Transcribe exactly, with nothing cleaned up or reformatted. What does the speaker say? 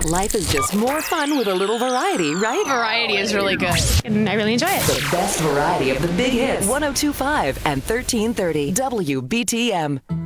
Life is just more fun with a little variety, right? Variety is really good, and I really enjoy it. The best variety of the big hits. one oh two point five and thirteen thirty W B T M.